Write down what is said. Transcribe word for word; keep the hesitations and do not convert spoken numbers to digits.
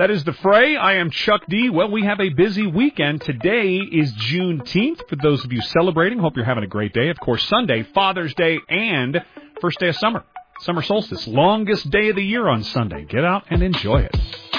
That is The Fray. I am Chuck D. Well, we have a busy weekend. Today is Juneteenth. For those of you celebrating, hope you're having a great day. Of course, Sunday, Father's Day, and first day of summer. Summer solstice. Longest day of the year on Sunday. Get out and enjoy it.